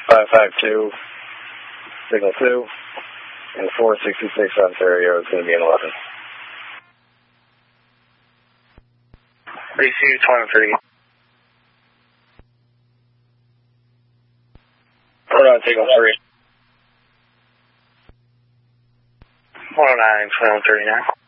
552, signal 2, and 466 Ontario is going to be an 11. BC 23. Hold on, signal 3. 109, 1239.